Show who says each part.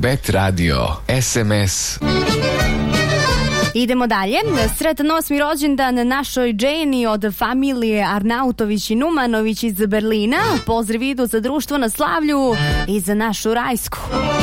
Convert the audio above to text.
Speaker 1: Bet Radio SMS.
Speaker 2: Idemo dalje. Sretan 8. rođendan našoj Dženi od familije Arnautović i Numanović iz Berlina. Pozdrav idu za društvo na slavlju i za našu Rajsku.